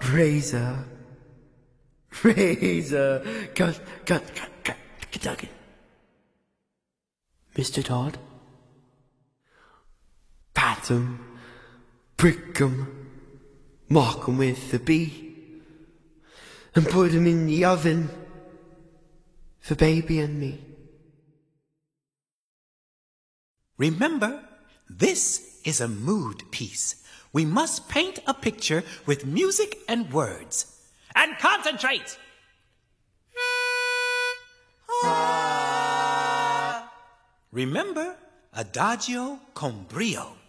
Razor. Razor. Cut. Kentucky. Mr. Todd. Pat 'em. Prick 'em. Mark 'em with a bee. And put 'em in the oven. For baby and me. Remember, this is a mood piece. We must paint a picture with music and words. And concentrate! Remember, adagio con brio.